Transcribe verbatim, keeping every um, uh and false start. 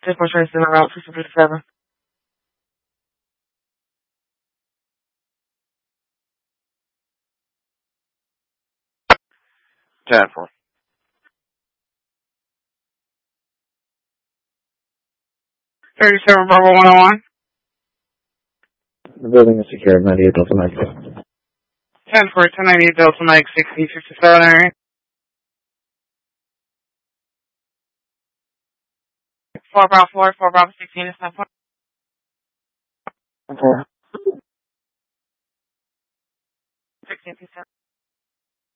ten four train center route two fifty-seven. ten four. thirty-seven Bravo one oh one. The building is secured, ninety-eight Delta Mike. ten four, ten ninety-eight Delta Mike, sixteen fifty-seven area. four Bravo four, four Bravo sixteen is ten four. Okay. sixteen fifty-seven.